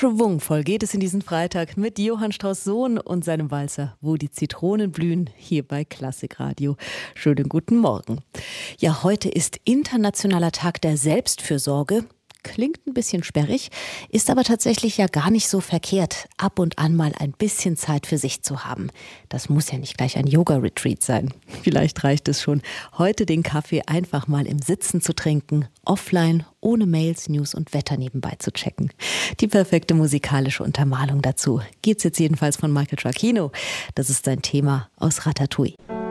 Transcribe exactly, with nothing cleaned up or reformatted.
Schwungvoll geht es in diesen Freitag mit Johann Strauss Sohn und seinem Walzer Wo die Zitronen blühen, hier bei Klassikradio. Schönen guten Morgen. Ja, heute ist Internationaler Tag der Selbstfürsorge. Klingt ein bisschen sperrig, ist aber tatsächlich ja gar nicht so verkehrt, ab und an mal ein bisschen Zeit für sich zu haben. Das muss ja nicht gleich ein Yoga-Retreat sein. Vielleicht reicht es schon, heute den Kaffee einfach mal im Sitzen zu trinken, offline, ohne Mails, News und Wetter nebenbei zu checken. Die perfekte musikalische Untermalung dazu gibt's jetzt jedenfalls von Michael Giacchino. Das ist sein Thema aus Ratatouille.